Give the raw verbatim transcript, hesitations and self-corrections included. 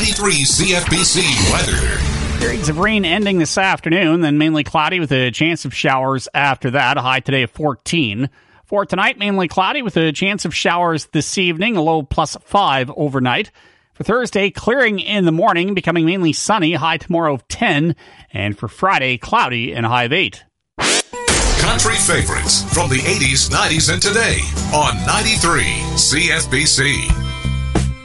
ninety-three C F B C weather. Periods of rain ending this afternoon, then mainly cloudy with a chance of showers after that. A high today of fourteen. For tonight, mainly cloudy with a chance of showers this evening, a low plus five overnight. For Thursday, clearing in the morning, becoming mainly sunny, high tomorrow of ten. And for Friday, cloudy and a high of eight. Country favorites from the eighties, nineties, and today on ninety-three C F B C.